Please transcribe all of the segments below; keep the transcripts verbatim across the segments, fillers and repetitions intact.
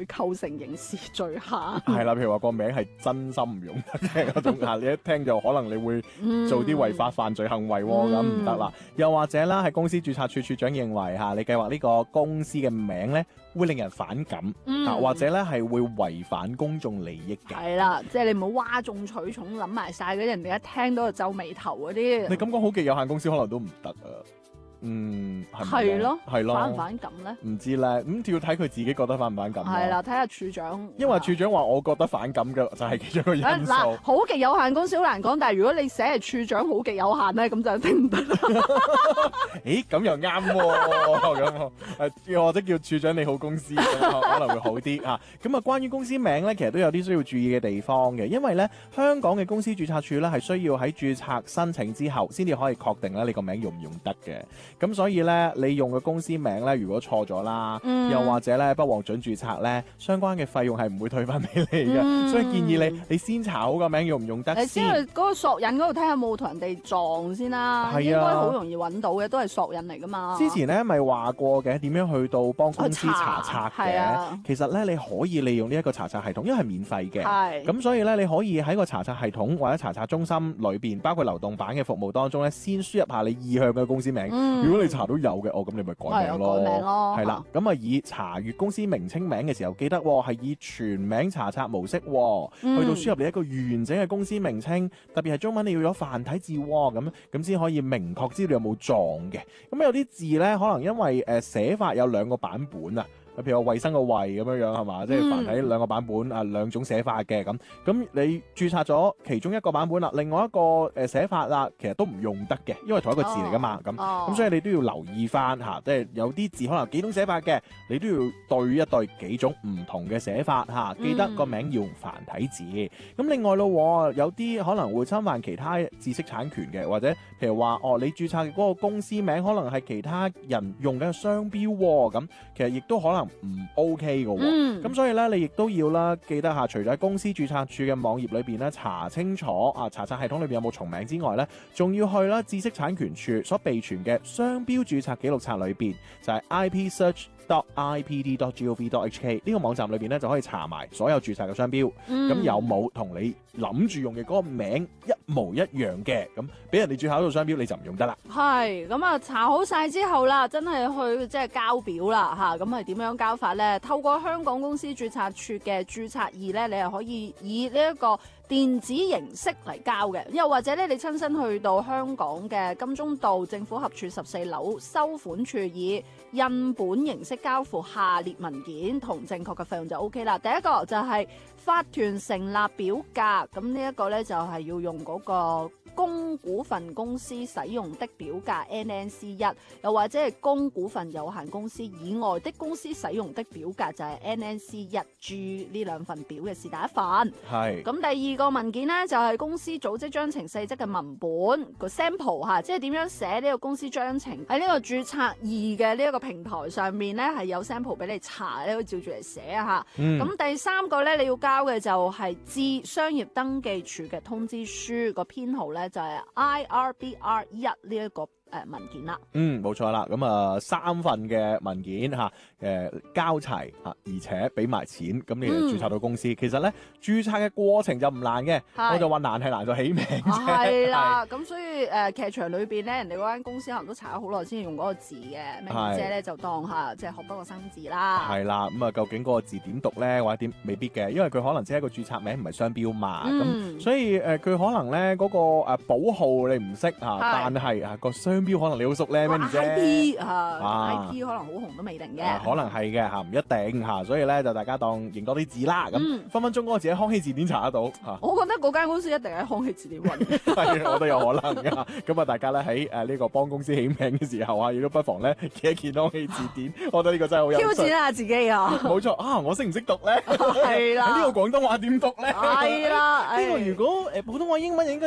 構成刑事罪行。 係啦，譬如話個名係真心唔用得嘅嗰種啊，你一聽就可能你會做啲違法犯罪行為喎，咁唔得啦。又或者啦，係公司註冊處處長認為嚇，你計劃呢個公司嘅名咧會令人反感，嗯、啊或者咧係會違反公眾利益嘅。 係啦，即係你唔好嘩眾取寵，諗埋晒嗰啲，人哋一聽到就皺眉頭嗰啲。 你咁講好極有限公司可能都唔得啊。嗯，係咯， 係咯， 反唔反感咧？ 唔知咧，咁要睇佢自己覺得反唔反感。 係啦，睇下處長。 因為處長話我覺得反感嘅就係其中一個因素。 嗱，好極有限公司好難講，但係如果你寫係處長好極有限咧，咁就聽唔得啦。 誒，咁又啱喎，咁誒，或者叫處長你好公司可能會好啲嚇。咁啊，關於公司名咧，其實都有啲需要注意嘅地方嘅，因為咧香港嘅公司註冊處咧係需要喺註冊申請之後先至可以確定咧你個名用唔用得嘅。咁所以咧，你用嘅公司名咧，如果錯咗啦，嗯、又或者咧不獲准註冊咧，相關嘅費用係唔會退翻俾你嘅。嗯、所以建議你，你先查好個名用唔用得先。 你先去嗰個索引嗰度睇下有冇同人哋撞先啦，係啊，應該好容易揾到嘅，都係索引嚟噶嘛。 之前咧咪話過嘅，點樣去到幫公司查冊嘅？啊、其實咧你可以利用呢一個查冊系統，因為係免費嘅。係咁，所以咧你可以喺個查冊系統或者查冊中心裏邊，包括流動版嘅服務當中咧，先輸入下你意向嘅公司名。嗯、如果你查到有嘅，哦咁你咪改名咯。改名咯。係啦，咁啊以查閱公司名稱名嘅時候，記得係、哦、以全名查冊模式、哦，嗯、去到輸入你一個完整嘅公司名稱，特別係中文你要有繁體字、哦，咁咁先可以明確知道有冇撞嘅。咁有啲字咧，可能因為誒寫法有兩個版本啊。譬如話衛生個衛咁樣樣係嘛，即係繁體兩個版本啊，兩種寫法嘅咁。咁你註冊咗其中一個版本啦，另外一個誒寫法啦，其實都唔用得嘅，因為同一個字嚟噶嘛。咁咁、哦哦、所以你都要留意翻嚇，即係有啲字可能幾種寫法嘅，你都要對一對幾種唔同嘅寫法嚇。記得個名要用繁體字。咁、嗯、另外咯，有啲可能會侵犯其他知識產權嘅，或者譬如話哦，你註冊嘅嗰個公司名可能係其他人用嘅商標喎，咁其實亦都可能唔 OK 嘅喎，咁、嗯、所以咧你亦都要啦，記得下，除咗喺公司註冊處嘅網頁裏邊咧查清楚啊，查冊系統裏邊有冇重名之外咧，仲要去啦知識產權處所備存嘅商標註冊記錄冊裏邊，就係、是、I P search dot I P D dot gov dot H K 呢個網站裏邊咧就可以查埋所有註冊嘅商標，咁、嗯、有冇同你諗住用嘅嗰個名一模一樣嘅，咁俾人哋註冊到商標你就唔用得啦。係， 咁啊查好晒之後啦，真係去即係交表啦吓，咁係點樣交法咧？透過香港公司註冊處嘅註冊易咧，你係可以以呢一個電子形式嚟交嘅，又或者咧你親身去到香港嘅金鐘道政府合署十四樓收款處，以印本形式交付下列文件同正確嘅費用就 O K 啦。第一個就係法團成立表格，咁呢一個咧就係要用嗰個公股份公司使用的表格 N N C 一，又或者係公股份有限公司以外的公司使用的表格就係 N N C 一 G 呢兩份表嘅是第一份。係。咁第二個文件咧就係公司組織章程細則嘅文本個 sample 吓，即係點樣寫呢個公司章程喺呢個註冊易嘅呢一個平台上面咧係有 sample 俾你查，你可以照住嚟寫啊吓。咁、嗯、第三個咧你要交嘅就係致商業登記處嘅通知書，個編號咧就係 I R B R 一呢一個誒文件啦。嗯，冇錯啦。咁啊三份嘅文件吓，誒交齊吓，而且俾埋錢，咁你就註冊到公司。嗯、其實咧註冊嘅過程就唔難嘅，我就話難係難在起名啫。係啦，咁所以誒劇場裏邊咧，人哋嗰間公司可能都查咗好耐先用嗰個字嘅，咩姐咧就當下即係學多個生字啦。係啦，咁啊究竟嗰個字點讀咧，或者點未必嘅，因為佢可能只係一個註冊名，唔係商標嘛。咁、嗯、所以誒佢、呃、可能咧嗰、那個誒保號你唔識吓，但係啊個商標可能你好熟咧咩啫 I P 啊 I P 可能好紅都未定嘅、啊，可能係嘅吓，唔一定吓，所以咧就大家當認多啲字啦。咁、嗯、分分鐘嗰個字喺康熙字典查得到吓。我覺得嗰間公司一定喺康熙字典搵，係我都有可能噶。咁啊，大家咧喺誒呢個幫公司起名嘅時候啊，亦都不妨咧記一記康熙字典。我覺得呢個真係好有挑戰下自己啊！冇錯啊，我識唔識讀咧？係啦，呢個廣東話點讀咧？係啦，呢個如果誒普通話英文應該點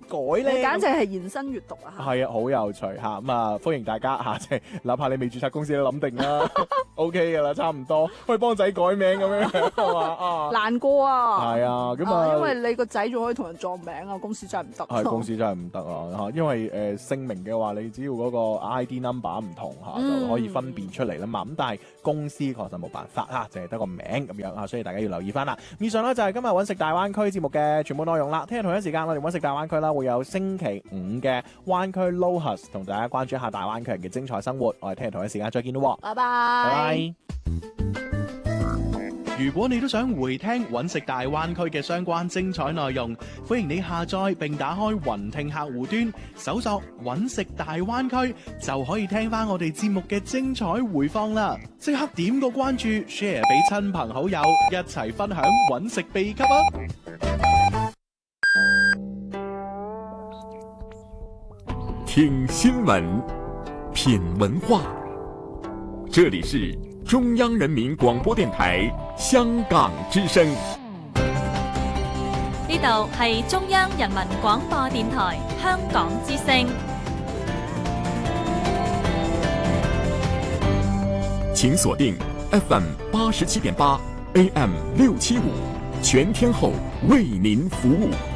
改咧？ 簡直係延伸閱讀啊！ 係啊，好有趣嚇咁啊！歡迎大家嚇，即係哪怕你未註冊公司都諗定啦，O K 㗎啦，差唔多可以幫仔改名咁樣係嘛啊？ 難過啊！ 係啊，咁啊， 因為你個仔仲可以同人撞名啊，公司真係唔得。 係公司真係唔得啊嚇，因為誒姓名嘅話，你只要嗰個 I D number 唔同嚇，就可以分辨出嚟啦嘛。咁但係公司確實冇辦法嚇，淨係得個名咁樣啊，所以大家要留意翻啦。以上咧就係今日揾食大灣區節目嘅全部內容啦。聽日同一時間我哋揾食大灣區啦，會有星期五嘅灣區 Lohas 同大家關注一下大灣區人嘅精彩生活。我哋聽日同一時間再見咯， 拜拜。 拜拜。 如果你都想回聽揾食大灣區嘅相關精彩內容，歡迎你下載並打開雲聽客戶端，搜索揾食大灣區，就可以聽翻我哋節目嘅精彩回放啦！即刻點個關注 ，share 俾親朋好友，一齊分享揾食秘笈啊！ 聽新聞，品文化，這裏是中央人民廣播電台香港之聲。 呢度係中央人民廣播電台香港之聲。 請鎖定 F M 八十七點八 A M 六七五，全天候為您服務。